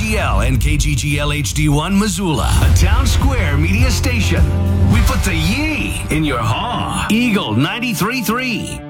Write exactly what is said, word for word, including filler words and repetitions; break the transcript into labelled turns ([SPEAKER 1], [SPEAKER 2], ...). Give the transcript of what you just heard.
[SPEAKER 1] G L and K G G L H D one Missoula, a Town Square media station. We put the ye in your haw. Eagle ninety-three point three.